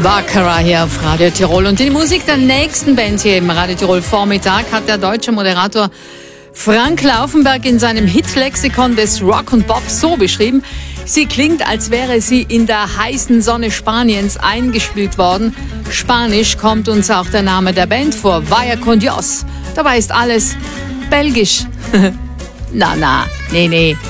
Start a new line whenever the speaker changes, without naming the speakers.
Baccarat hier auf Radio Tirol. Und die Musik der nächsten Band hier im Radio Tirol Vormittag hat der deutsche Moderator Frank Laufenberg in seinem Hitlexikon des Rock und Pop so beschrieben: Sie klingt, als wäre sie in der heißen Sonne Spaniens eingespielt worden. Spanisch kommt uns auch der Name der Band vor, Vaya con Dios. Dabei ist alles belgisch. Nee,